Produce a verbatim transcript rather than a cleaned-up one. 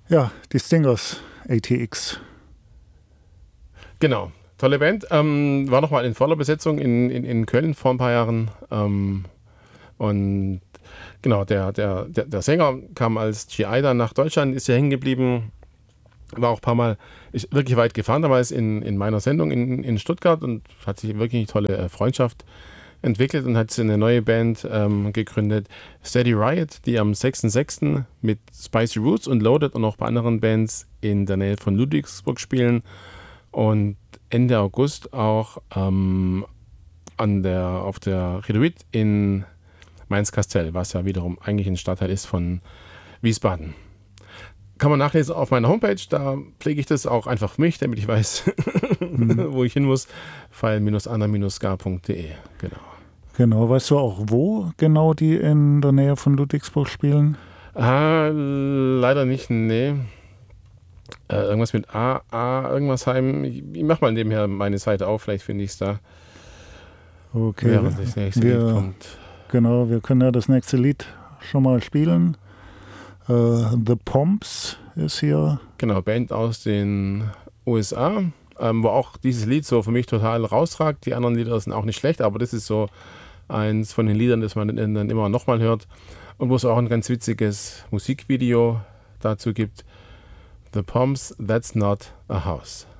Ja, die Stingers A T X. Genau, tolle Band. Ähm, war nochmal in voller Besetzung in, in, in Köln vor ein paar Jahren. Ähm, und genau, der, der, der, der Sänger kam als G I dann nach Deutschland, ist ja hängen geblieben. War auch ein paar Mal ist wirklich weit gefahren, damals in, in meiner Sendung in, in Stuttgart und hat sich wirklich eine tolle äh, Freundschaft entwickelt und hat eine neue Band ähm, gegründet, Steady Riot, die am sechster sechster mit Spicy Roots und Loaded und auch bei anderen Bands in der Nähe von Ludwigsburg spielen und Ende August auch ähm, an der, auf der Reduit in Mainz-Kastell, was ja wiederum eigentlich ein Stadtteil ist von Wiesbaden. Kann man nachlesen auf meiner Homepage, da pflege ich das auch einfach für mich, damit ich weiß, Hm. wo ich hin muss. file-anna-ska punkt de, genau. Genau, weißt du auch, wo genau die in der Nähe von Ludwigsburg spielen? Ah, leider nicht, nee. Äh, irgendwas mit A, A, irgendwas heim. Ich, ich mach mal nebenher meine Seite auf, vielleicht finde ich es da, Okay, während das nächste wir, Lied kommt. genau, wir können ja das nächste Lied schon mal spielen. Uh, The Pomps ist hier. Genau, Band aus den U S A, ähm, wo auch dieses Lied so für mich total rausragt. Die anderen Lieder sind auch nicht schlecht, aber das ist so eins von den Liedern, das man dann immer nochmal hört und wo es auch ein ganz witziges Musikvideo dazu gibt. The Pomps, That's Not a House.